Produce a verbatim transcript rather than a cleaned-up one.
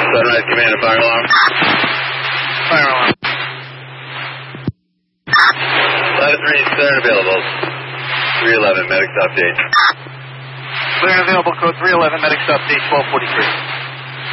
Sunrise Command, fire alarm. Fire alarm. Ladder three, clear and available. three eleven, medics update. Clear and available, code three eleven, medics update, twelve forty-three.